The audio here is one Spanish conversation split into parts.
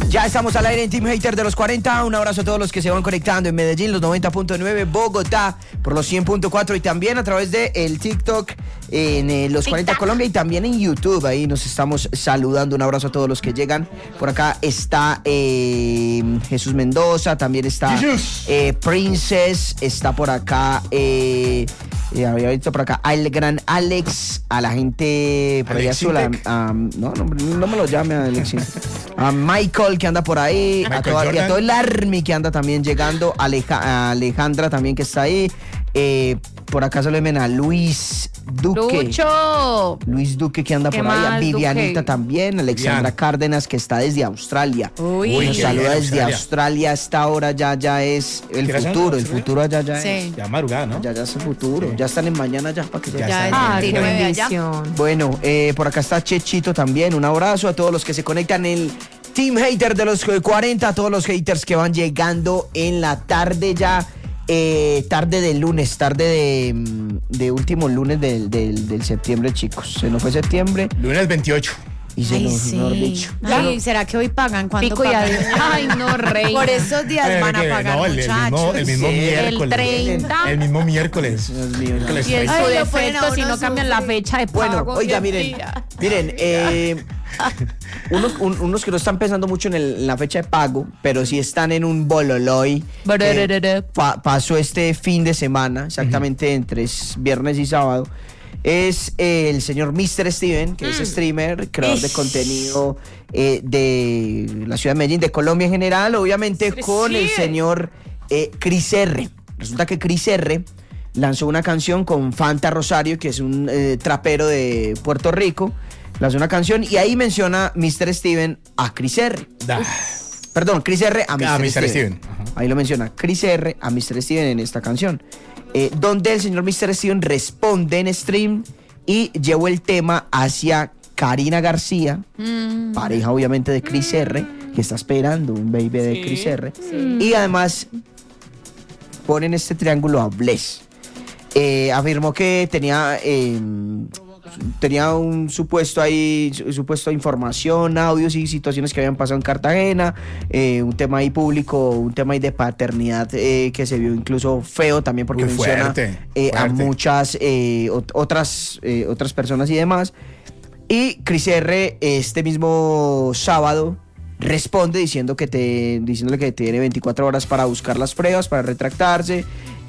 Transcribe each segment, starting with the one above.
Ya estamos al aire en Team Hater de los 40. Un abrazo a todos los que se van conectando en Medellín, los 90.9, Bogotá por los 100.4 y también a través de el TikTok en los 40 Colombia y también en YouTube. Ahí nos estamos saludando. Un abrazo a todos los que llegan. Por acá está Jesús Mendoza, también está Princess, está por acá había visto por acá al gran Alex, a la gente por ahí azul, no me lo llame a Alex, a Michael que anda por ahí, y a todo el Army que anda también llegando, a Alejandra también que está ahí, por acá se le ven a Luis Duque. Lucho. Luis Duque que anda por ahí, a Vivianita también, Alexandra Cárdenas que está desde Australia. Nos saluda desde Australia. Hasta ahora ya es el futuro allá ya es. Ya madrugada, ¿no? Ya es el futuro. Sí. Ya están en mañana ya para que qué bendición. Bueno, por acá está Chechito también. Un abrazo a todos los que se conectan en el Team Hater de los 40, a todos los haters que van llegando en la tarde ya. Tarde de lunes, tarde de último lunes del septiembre, chicos. Se nos fue septiembre. Lunes 28. Y se nos mejor dicho. Ay, ¿será que hoy pagan? ¿Cuándo Pico pagan? Ay, no, reina. Por esos días van a pagar, muchachos. El mismo miércoles. El 30. El mismo miércoles. Y en su defecto, si no cambian la fecha de pago. Bueno, oiga, miren, unos que no están pensando mucho en la fecha de pago, pero sí están en un bololoy. Pasó este fin de semana, exactamente entre viernes y sábado. Es el señor Mr. Steven, que es streamer, creador de contenido de la ciudad de Medellín, de Colombia en general, obviamente con el señor Cris R. Resulta que Cris R lanzó una canción con Fanta Rosario, que es un trapero de Puerto Rico. Lanzó una canción y ahí menciona Mr. Steven a Cris R. Perdón, Cris R a Mr. Steven. Ahí lo menciona Cris R a Mr. Steven en esta canción. Donde el señor Mr. Steven responde en stream y llevó el tema hacia Karina García, pareja obviamente de Cris R, que está esperando un baby de Cris R. Y además ponen este triángulo a Bless. Afirmó que tenía un supuesto información, audios y situaciones que habían pasado en Cartagena, un tema ahí público, un tema ahí de paternidad que se vio incluso feo también porque menciona a muchas otras personas y demás. Y Cris R este mismo sábado responde diciéndole que tiene 24 horas para buscar las pruebas, para retractarse,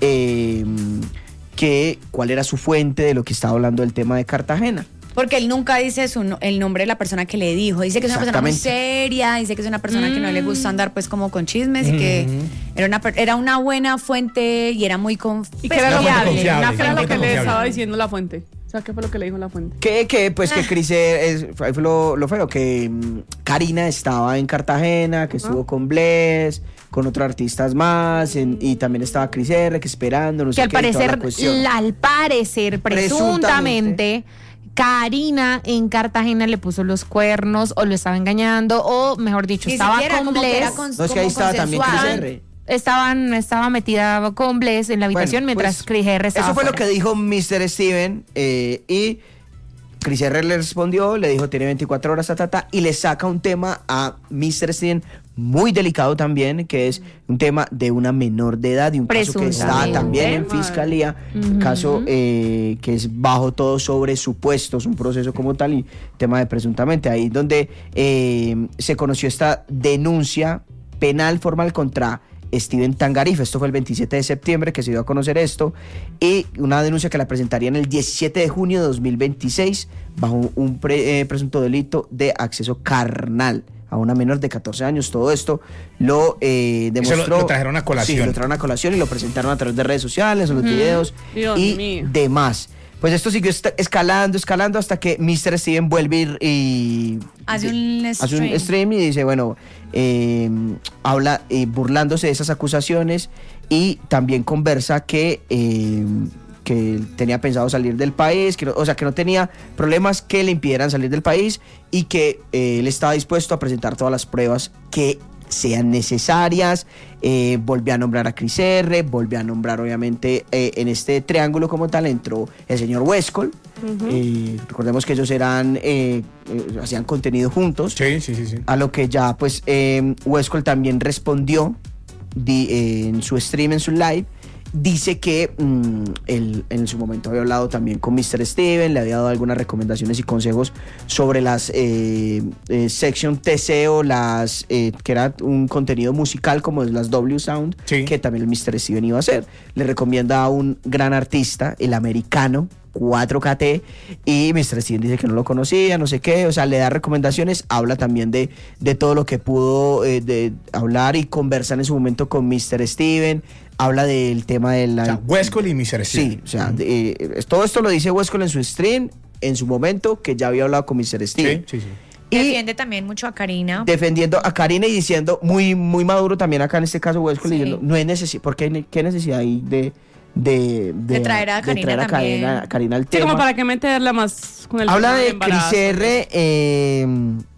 cuál era su fuente de lo que estaba hablando del tema de Cartagena. Porque él nunca dice el nombre de la persona que le dijo. Dice que es una persona muy seria, dice que es una persona que no le gusta andar pues como con chismes y que era una buena fuente y era muy y que era confiable. Era lo que le estaba diciendo la fuente. O sea, ¿qué fue lo que le dijo la fuente? Que Cris fue lo feo, que Karina estaba en Cartagena, que estuvo con Bless, con otros artistas más, y también estaba Cris R, que esperando, no sé qué. Que al parecer, presuntamente, Karina en Cartagena le puso los cuernos, o lo estaba engañando, o mejor dicho, estaba con Bless. No, es que ahí estaba también Cris R. Estaba metida con Bless en la habitación mientras Cris R estaba eso fue afuera. lo que dijo Mr. Steven, y Cris R le respondió, le dijo tiene 24 horas y le saca un tema a Mr. Steven muy delicado también, que es un tema de una menor de edad y un caso que está también en fiscalía, caso que es bajo todo sobre supuestos, un proceso como tal y tema de presuntamente, ahí donde se conoció esta denuncia penal formal contra Steven Tangarif. Esto fue el 27 de septiembre que se dio a conocer esto, y una denuncia que la presentarían el 17 de junio de 2026 bajo un presunto delito de acceso carnal a una menor de 14 años. Todo esto lo demostró. Lo trajeron a colación. Sí, lo trajeron a colación y lo presentaron a través de redes sociales, en los videos y demás. Pues esto siguió escalando hasta que Mr. Steven vuelve y hace un stream y dice, bueno, habla burlándose de esas acusaciones, y también conversa que tenía pensado salir del país, que no tenía problemas que le impidieran salir del país, y que él estaba dispuesto a presentar todas las pruebas que sean necesarias. Volvió a nombrar a Cris R, volvió a nombrar obviamente en este triángulo como tal entró el señor Westcol, Recordemos que ellos eran hacían contenido juntos. Sí. A lo que ya pues Westcol también respondió en su stream, en su live. Dice que él en su momento había hablado también con Mr. Steven, le había dado algunas recomendaciones y consejos sobre las Section TC o las que era un contenido musical como las W Sound, que también el Mr. Steven iba a hacer. Le recomienda a un gran artista, el americano 4KT, y Mr. Steven dice que no lo conocía, no sé qué, o sea, le da recomendaciones, habla también de todo lo que pudo de hablar y conversar en su momento con Mr. Steven, habla del tema de la... O sea, Westcol y Mr. Steven. Sí, o sea, todo esto lo dice Westcol en su stream, en su momento, que ya había hablado con Mr. Steven. Sí. Y defiende también mucho a Karina. Defendiendo a Karina y diciendo, muy, muy maduro también acá en este caso Westcol, diciendo, no hay necesidad, porque ¿qué necesidad hay de traer a Karina también. Karina al tema. Sí, como para que meterla más con el habla de embarazo. Cris R,